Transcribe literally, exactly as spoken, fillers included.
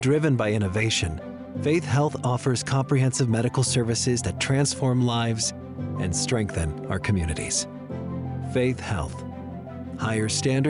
Driven by innovation, Faith Health offers comprehensive medical services that transform lives and strengthen our communities. Faith Health. Higher standards.